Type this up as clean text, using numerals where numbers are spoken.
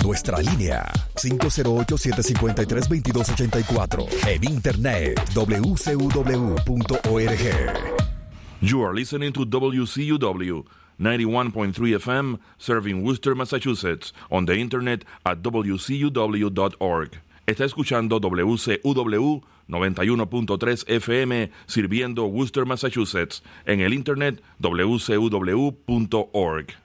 Nuestra línea 508-753-2284. En internet wcuw.org. You are listening to WCUW 91.3 FM, serving Worcester, Massachusetts, on the internet at wcuw.org. Está escuchando WCUW 91.3 FM, sirviendo Worcester, Massachusetts, en el internet wcuw.org.